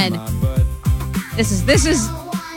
on. This is.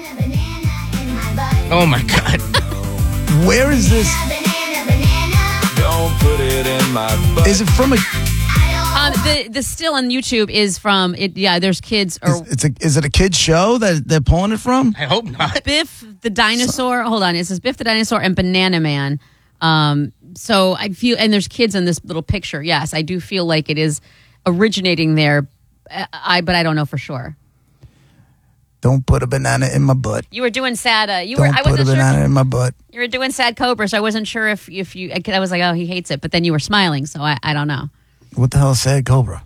Oh my God. Where is this? Don't put it in my butt. Is it from a? The still on YouTube is from it. Yeah, there's kids or Is it a kid's show that they're pulling it from? I hope not. Biff the dinosaur. Hold on, it says Biff the dinosaur and Banana Man. So I feel, and there's kids in this little picture. Yes, I do feel like it is originating there. But I don't know for sure. Don't put a banana in my butt. You were doing sad. I Don't put a wasn't banana sure. in my butt. You were doing sad Cobra, so I wasn't sure if you. I was like, oh, he hates it, but then you were smiling, so I don't know. What the hell is Sad Cobra?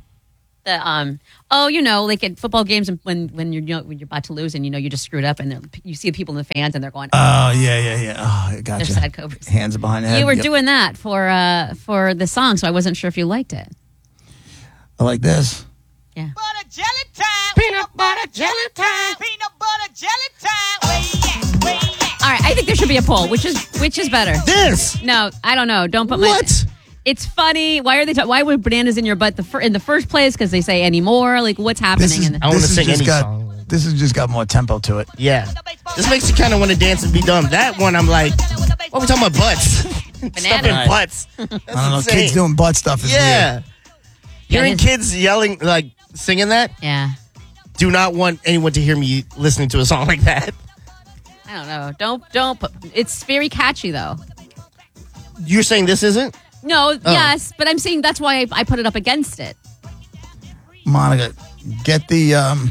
Like at football games when you're about to lose and you just screwed up and you see people in the fans and they're going, Oh, yeah. Oh, I got they're you. sad Cobras. Hands behind the head. You were Yep. doing that for the song, so I wasn't sure if you liked it. I like this. Yeah. Butter jelly time. Peanut butter jelly time. Peanut butter jelly time. Where you at? All right, I think there should be a poll. Which is better? This. No, I don't know. Don't put my. What? It's funny. Why are they? Why were bananas in your butt in the first place? Because they say anymore. Like what's happening? I want to sing any got, song. This has just got more tempo to it. Yeah. This makes you kind of want to dance and be dumb. That one, I'm like, what are we talking about? Butts. Stuff in butts. That's I don't know. insane. Kids doing butt stuff is Yeah. weird. Hearing his- kids yelling, like singing that, Yeah. do not want anyone to hear me listening to a song like that. I don't know. Don't. It's very catchy though. You're saying this isn't? No. Yes, but I'm saying that's why I put it up against it. Monica, get the.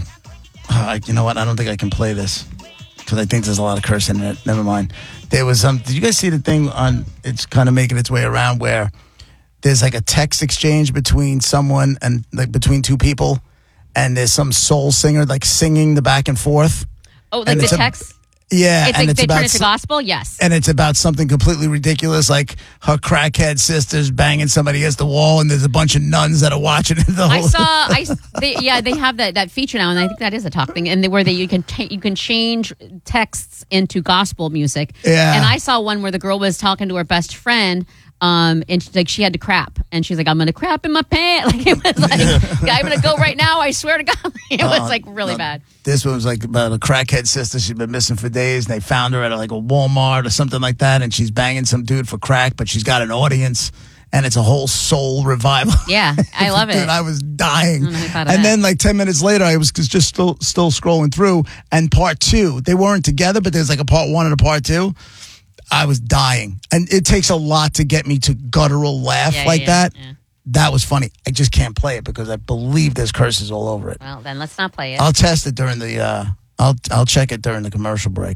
You know what? I don't think I can play this because I think there's a lot of cursing in it. Never mind. There was Did you guys see the thing on? It's kind of making its way around where there's like a text exchange between someone and like between two people, and there's some soul singer like singing the back and forth. Oh, like And the it's a- text. Yeah, It's and like it's they turn about it to gospel. Yes. and it's about something completely ridiculous, like her crackhead sister's banging somebody against the wall, and there's a bunch of nuns that are watching it. The whole They have that feature now, and I think that is a talk thing, and where you can change texts into gospel music. Yeah. And I saw one where the girl was talking to her best friend, and she had to crap, and she's like, "I'm gonna crap in my pants." Like it was like, "I'm gonna go right now. I swear to God." It was like really bad. This one was like about a crackhead sister. She'd been missing for days, and they found her at like a Walmart or something like that, and she's banging some dude for crack, but she's got an audience, and it's a whole soul revival. Yeah, I love it. Dude, I was dying. I don't know who thought of And that. then like 10 minutes later, I was just still scrolling through, and part two, they weren't together, but there's like a part one and a part two. I was dying. And it takes a lot to get me to guttural laugh that. Yeah. That was funny. I just can't play it because I believe there's curses all over it. Well, then let's not play it. I'll test it during the. I'll check it during the commercial break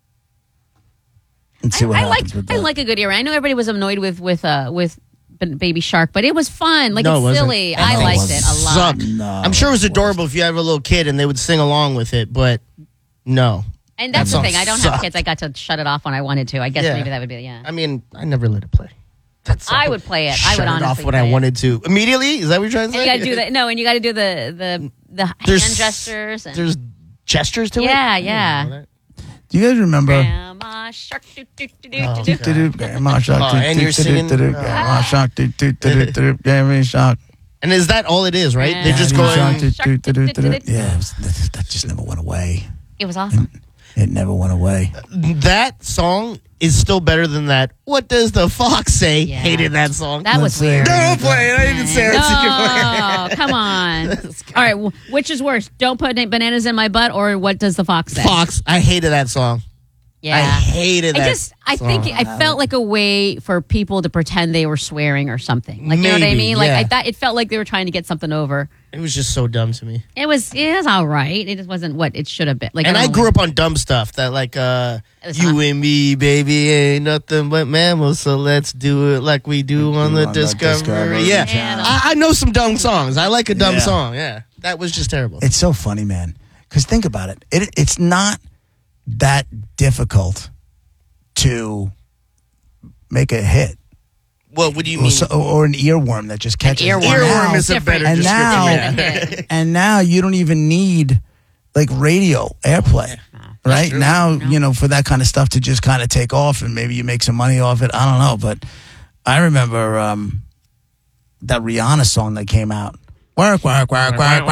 and see what happens with that. I like a good era. I know everybody was annoyed with Baby Shark, but it was fun. Like No, it it's wasn't. silly. No, I it liked wasn't. it a lot. Sucked. No, I'm sure it was it adorable if you have a little kid and they would sing along with it, but no. And that's That the thing. song I don't have sucked. kids. I got to shut it off when I wanted to. I guess Yeah. maybe that would be I mean, I never let it play. I would play it. I would Shut it honestly off when play I it. wanted to. Immediately? Is that what you're trying to And say? you got to do that. No, and you got to do the hand gestures. And, There's gestures to it? Yeah, I didn't yeah. know that. Do you guys remember? Grandma Shark. Oh, Do. okay. Grandma Shark. Oh, and you're singing- Grandma Shark. Grandma Shark. And is that all it is, right? Yeah. They're just Grandma going... Shark. Yeah, that just never went away. It was awesome. It never went away. That song is still better than that. What does the fox say? Yeah. Hated that song. That was Let's see. weird. Don't play it. I didn't say it. No, come on. All right, which is worse? Don't put bananas in my butt, or what does the fox say? Fox. I hated that song. Yeah. I hated that I think song. I felt like a way for people to pretend they were swearing or something. Like, you know what I Maybe, mean? Like, yeah. I thought it felt like they were trying to get something over. It was just so dumb to me. It was all right. It just wasn't what it should have been. Like, And I don't know, grew up on dumb stuff that like was you not- and me, baby, ain't nothing but mammals, so let's do it like we do on the on the Discovery. Discovery Yeah. Channel. I know some dumb songs. I like a dumb Yeah. song. Yeah. That was just terrible. It's so funny, man. Because think about it. It's not that difficult to make a hit. What do you mean? Or an earworm that just catches. earworm. And Earworm now- is a better and description. now, Different than hit. and now you don't even need like radio airplay. Right true. now, for that kind of stuff to just kind of take off and maybe you make some money off it. I don't know, but I remember that Rihanna song that came out. Work. Work. Work. Work.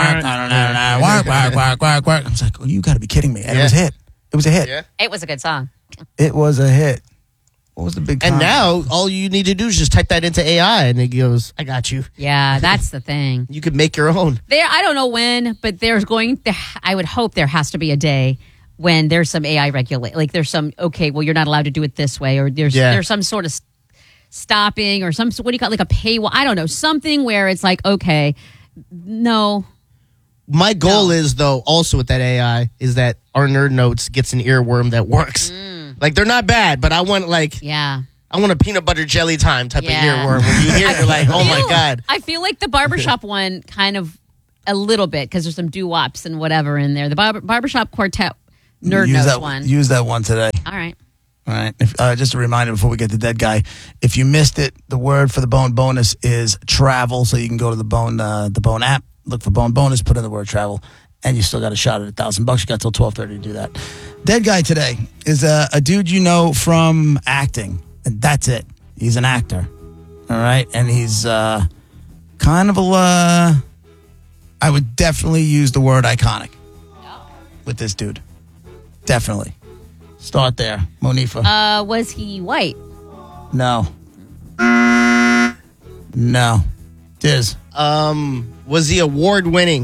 I was like, oh, you got to be kidding me. And it was a hit. It was a hit. Yeah. It was a good song. It was a hit. What was the big And comment? now all you need to do is just type that into AI and it goes, I got you. Yeah, that's the thing. You could make your own. I don't know when, but I would hope there has to be a day when there's some AI regulate. Like there's some, okay, well, you're not allowed to do it this way, or there's some sort of stopping, or some, what do you call it, like a paywall? I don't know, something where it's like, okay, no. My goal is, though, also with that AI, is that our Nerd Notes gets an earworm that works. Like, they're not bad, but I want, Yeah. I want a peanut butter jelly time type of Yeah. earworm. When you hear it, you're like, oh my God. I feel like the barbershop one kind of a little bit, because there's some doo-wops and whatever in there. The barbershop quartet Nerd Notes one. Use that one today. All right. All right. Just a reminder before we get to Dead Guy. If you missed it, the word for the Bone bonus is travel. So you can go to the Bone app, look for Bone bonus, put in the word travel, and you still got a shot at $1,000. You got till 12:30 to do that. Dead Guy today is a dude you know from acting, and that's it. He's an actor. All right. And he's kind of I would definitely use the word iconic with this dude. Definitely. Start there. Monifa. Was he white? No. No. Diz. Was he award winning?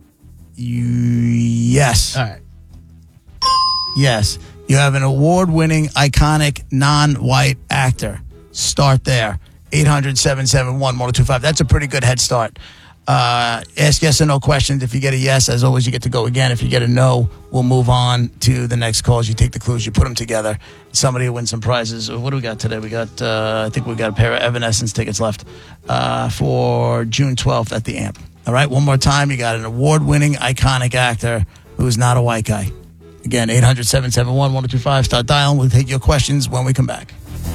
Yes. All right. Yes. You have an award-winning, iconic, non-white actor. Start there. 800-771-1025. That's a pretty good head start. Ask yes or no questions. If you get a yes, as always, you get to go again. If you get a no, we'll move on to the next calls. You take the clues, you put them together. Somebody will win some prizes. What do we got today? We got, I think we got a pair of Evanescence tickets left for June 12th at the Amp. All right, one more time. You got an award-winning, iconic actor who's not a white guy. Again, 800-771-1025. Start dialing. We'll take your questions when we come back.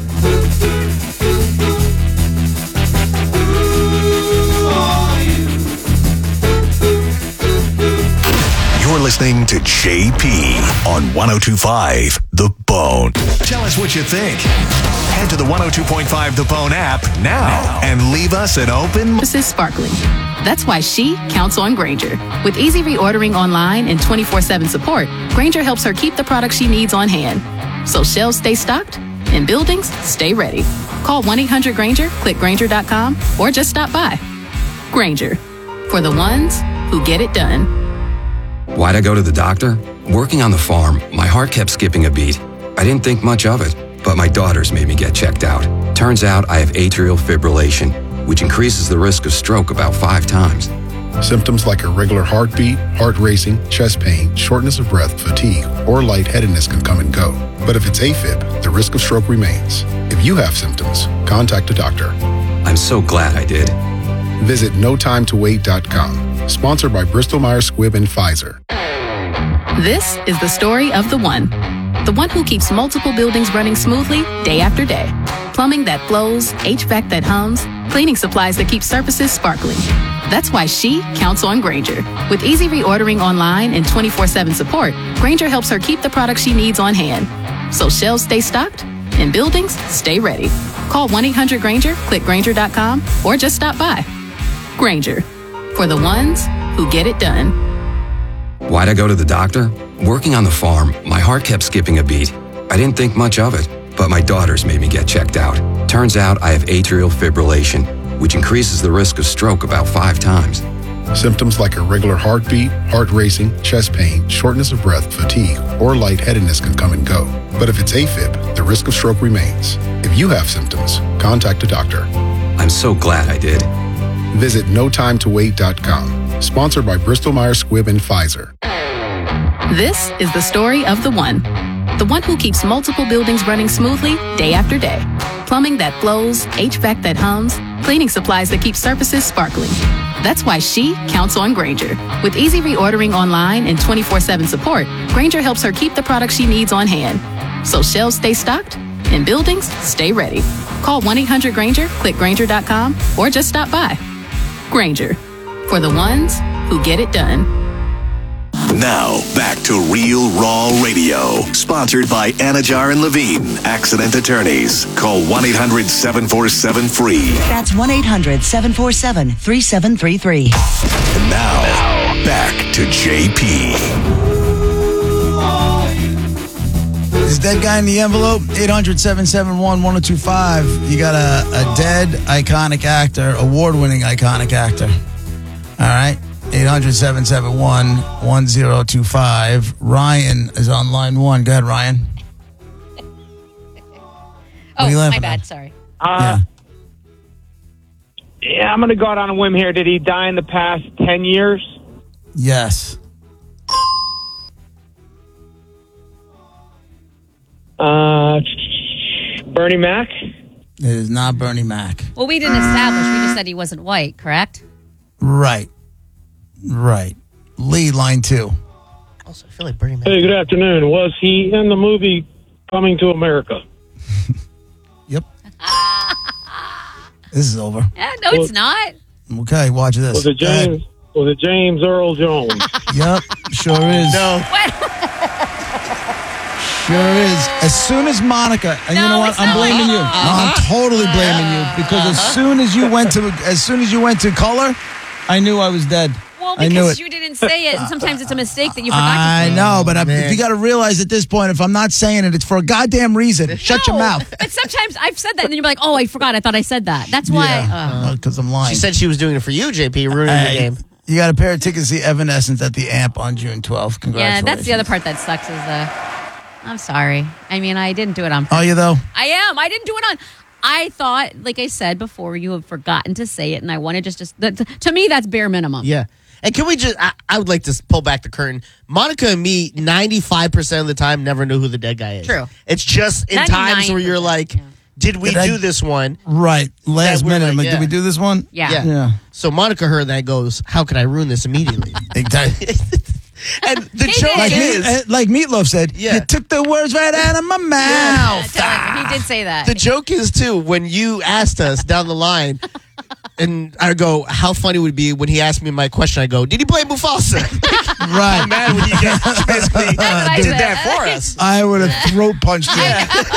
You're listening to JP on 102.5 The Bone. Tell us what you think. Head to the 102.5 The Bone app now and leave us an open... This is sparkling. That's why she counts on Grainger. With easy reordering online and 24/7 support, Grainger helps her keep the products she needs on hand. So shelves stay stocked and buildings stay ready. Call 1-800-GRAINGER, click Grainger.com, or just stop by. Grainger, for the ones who get it done. Why'd I go to the doctor? Working on the farm, my heart kept skipping a beat. I didn't think much of it, but my daughters made me get checked out. Turns out I have atrial fibrillation, which increases the risk of stroke about 5 times. Symptoms like irregular heartbeat, heart racing, chest pain, shortness of breath, fatigue, or lightheadedness can come and go. But if it's AFib, the risk of stroke remains. If you have symptoms, contact a doctor. I'm so glad I did. Visit notimetowait.com. Sponsored by Bristol-Myers Squibb and Pfizer. This is the story of the one. The one who keeps multiple buildings running smoothly day after day. Plumbing that flows, HVAC that hums, cleaning supplies that keep surfaces sparkling. That's why she counts on Grainger. With easy reordering online and 24/7 support, Grainger helps her keep the products she needs on hand. So shelves stay stocked and buildings stay ready. Call 1-800-GRAINGER, click Grainger.com, or just stop by. Grainger, for the ones who get it done. Why'd I go to the doctor? Working on the farm, my heart kept skipping a beat. I didn't think much of it, but my daughters made me get checked out. Turns out I have atrial fibrillation, which increases the risk of stroke about 5 times. Symptoms like irregular heartbeat, heart racing, chest pain, shortness of breath, fatigue, or lightheadedness can come and go. But if it's AFib, the risk of stroke remains. If you have symptoms, contact a doctor. I'm so glad I did. Visit notimetowait.com. Sponsored by Bristol-Myers Squibb and Pfizer. This is the story of the one. The one who keeps multiple buildings running smoothly day after day. Plumbing that flows, HVAC that hums, cleaning supplies that keep surfaces sparkling. That's why she counts on Grainger. With easy reordering online and 24/7 support, Grainger helps her keep the products she needs on hand. So shelves stay stocked and buildings stay ready. Call 1-800-GRAINGER, click Grainger.com, or just stop by. Grainger, for the ones who get it done. Now, back to Real Raw Radio. Sponsored by Anajar and Levine, Accident Attorneys. Call 1-800-747-FREE. That's 1-800-747-3733. And now, back to JP. Is dead guy in the envelope? 800-771-1025. You got a dead iconic actor, award-winning iconic actor. All right. 800-771-1025. Ryan is on line 1. Go ahead, Ryan. Oh, are you my laughing bad. at? Sorry. Yeah. Yeah, I'm going to go out on a whim here. Did he die in the past 10 years? Yes. Bernie Mac? It is not Bernie Mac. Well, we didn't establish. We just said he wasn't white, correct? Right. Lee, line 2. Also, I feel like Bernie Mac. Hey, good afternoon. Was he in the movie Coming to America? Yep. This is over. No, it's not. Okay, watch this. Was it James Earl Jones? Yep, sure is. No. Sure is. As soon as Monica, and you know what? I'm blaming you. No, I'm totally blaming you because as soon as you went to color, I knew I was dead. Well, I knew because it. you didn't say it, and sometimes it's a mistake that you forgot to I say. know, but you got to realize at this point, if I'm not saying it, it's for a goddamn reason. Shut your mouth. But sometimes I've said that, and then you're like, "Oh, I forgot. I thought I said that." That's why. Because I'm lying. She said she was doing it for you, JP, ruining the game. You got a pair of tickets to see Evanescence at the Amp on June 12th. Congratulations. Yeah, that's the other part that sucks. I'm sorry. I mean, I didn't do it on purpose. Are you though? I am. I didn't do it on. I thought, like I said before, you have forgotten to say it, and I wanted just to me, that's bare minimum. Yeah. And can we just, I would like to pull back the curtain. Monica and me, 95% of the time, never knew who the dead guy is. True. It's just in times where you're like, did we do this one? Right. Last minute. like, I'm like, yeah. did we do this one? Yeah. So Monica heard that, goes, how could I ruin this immediately? Exactly. And the joke is, like Meatloaf said, you took the words right out of my mouth. He did say that. the joke is, too, when you asked us down the line, and I go, how funny would it be when he asked me my question? I go, did he play Mufasa? Right. I'm mad when you guys basically did that for us. I would have throat punched you.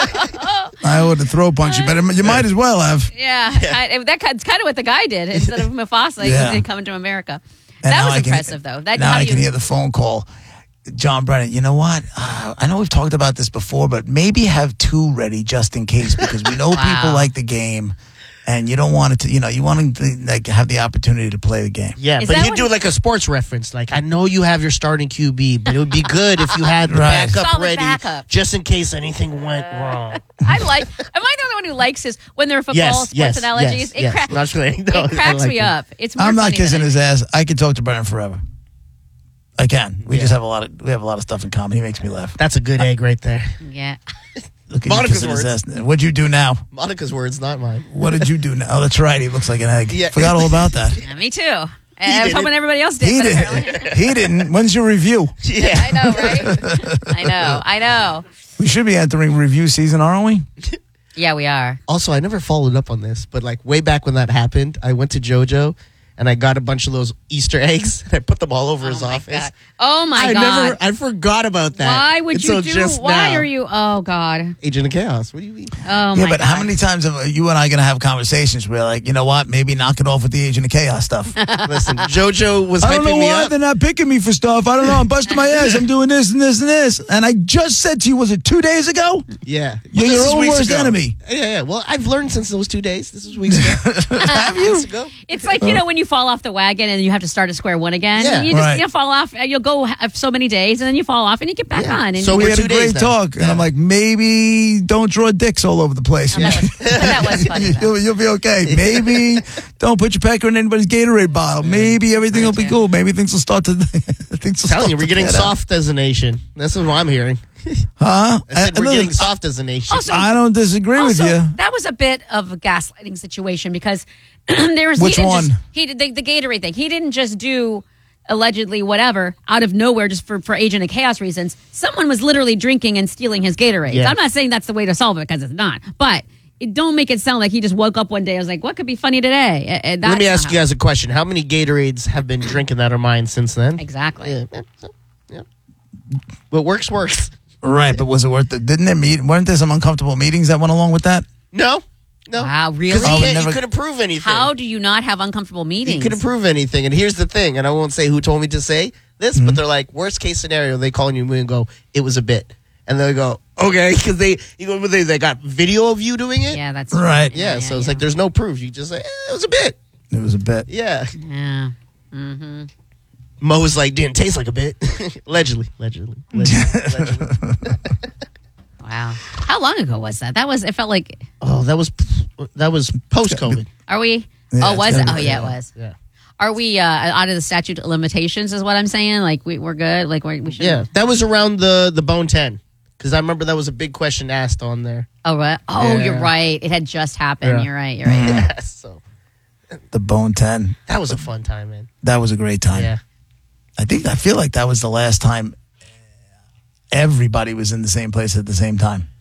I would have throat punched you, but you might as well have. Yeah. That's kind of what the guy did. Instead of Mufasa, he did Coming to America. And That now was I can- impressive, though. Now I can hear the phone call. John Brennan, you know what? I know we've talked about this before, but maybe have 2 ready just in case because we know people like the game. And you don't want it to, you want to like have the opportunity to play the game. Yeah, Is but that you do like a sports reference. Like, I know you have your starting QB, but it would be good if you had the Right. backup Solid ready backup. just in case anything went wrong. Am I the only one who likes his when they're football sports analogies? Yes. No, I'm just kidding. No, It cracks I like me it. up. It's more I'm not funny kissing than his ass. I can talk to Brennan forever. I can. We just have a lot of stuff in common. He makes me laugh. That's a good egg right there. Yeah. Look at Monica's you kissing words. his ass. What'd you do now? Monica's words, not mine. What did you do now? Oh, that's right. He looks like an egg. Yeah. Forgot all about that. Yeah, me too. I was didn't. hoping everybody else did. He but didn't. apparently- He didn't. When's your review? Yeah. I know, right? I know. We should be entering review season, aren't we? Yeah, we are. Also, I never followed up on this, but like way back when that happened, I went to JoJo and I got a bunch of those Easter eggs and I put them all over his office. God. Oh my God. I forgot about that. Why would until you do? just Why now. are you? Oh God. Agent of Chaos? What do you mean? Oh Yeah, my but God. how many times are you and I going to have conversations where, like, you know what? Maybe knock it off with the Agent of Chaos stuff. Listen, JoJo was I don't know hyping me why up. they're not picking me for stuff. I don't know. I'm busting my ass. I'm doing this and this and this. And I just said to you, was it 2 days ago? Yeah. You're This your is own weeks worst ago. enemy. Yeah. Well, I've learned since those 2 days. This was weeks ago. Have you? Weeks ago. It's like, when you fall off the wagon and you have to start at square one again. Yeah. You just Right. fall off. You'll go have so many days and then you fall off and you get back on. And So We we're had a 2 days great now. talk. And I'm like, maybe don't draw dicks all over the place. that was funny. though. You'll be okay. Maybe don't put your pecker in anybody's Gatorade bottle. Maybe everything will be cool. Maybe things will start to. Things will Telling start you, we're to getting pan out. soft as a nation. This is what I'm hearing. Huh? I said we're Listen, getting soft as a nation. Also, I don't disagree with Also, you. that was a bit of a gaslighting situation because there was Which he didn't one? Just, he did the Gatorade thing. He didn't just do allegedly whatever out of nowhere just for Agent of Chaos reasons. Someone was literally drinking and stealing his Gatorade. Yeah. I'm not saying that's the way to solve it because it's not, but. Don't make it sound like he just woke up one day and was like, what could be funny today? Let me ask you guys a question. How many Gatorades have been drinking that are mine since then? Exactly. Yeah. What works. Right, but was it worth it? Didn't there weren't there some uncomfortable meetings that went along with that? No. Wow, really? Because you couldn't prove anything. How do you not have uncomfortable meetings? You couldn't prove anything. And here's the thing, and I won't say who told me to say this, but they're like, worst case scenario, they call you and go, it was a bit. And they go, okay, because they got video of you doing it. Yeah, that's right. Yeah, so it's like there's no proof. You just say, it was a bit. It was a bit. Yeah. Yeah. Mm-hmm. Mo was like, didn't taste like a bit. Allegedly. Wow. How long ago was that? It felt like. Oh, that was post-COVID. Are we? Yeah, was it? Oh, yeah, it was. Yeah. Are we out of the statute of limitations is what I'm saying? Like, we're good? Like, we should. Yeah, that was around the Bone 10. Because I remember that was a big question asked on there. Oh, right. Oh, Yeah. You're right. It had just happened. Yeah. You're right. Yeah, so The Bone 10. that was a fun time, man. That was a great time. Yeah. I feel like that was the last time everybody was in the same place at the same time.